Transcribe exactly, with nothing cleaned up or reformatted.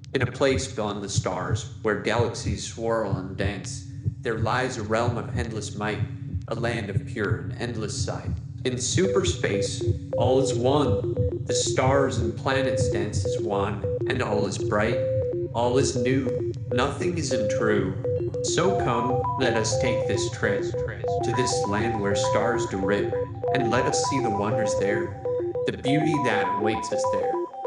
In a place beyond the stars, where galaxies swirl and dance, there lies a realm of endless might, a land of pure and endless sight. In superspace, all is one. The stars and planets dance as one, and all is bright, all is new, nothing is untrue. So come, let us take this trip to this land where stars do rip, and let us see the wonders there, the beauty that awaits us there.